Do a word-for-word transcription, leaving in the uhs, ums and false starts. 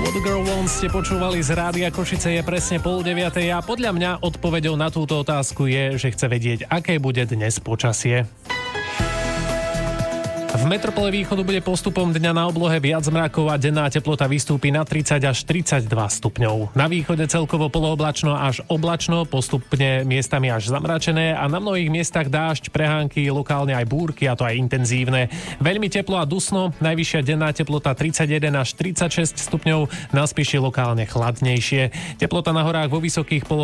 What the Girl Wants ste počúvali z Rádia Košice, je presne pol deviatej a podľa mňa odpoveďou na túto otázku je, že chce vedieť, aké bude dnes počasie. V metropole východu bude postupom dňa na oblohe viac mrakov a denná teplota vystúpi na tridsať až tridsaťdva stupňov. Na východe celkovo polooblačno až oblačno, postupne miestami až zamračené a na mnohých miestach dážď, prehánky, lokálne aj búrky, a to aj intenzívne. Veľmi teplo a dusno, najvyššia denná teplota tridsaťjeden až tridsaťšesť stupňov, na spíši lokálne chladnejšie. Teplota na horách vo vysokých polo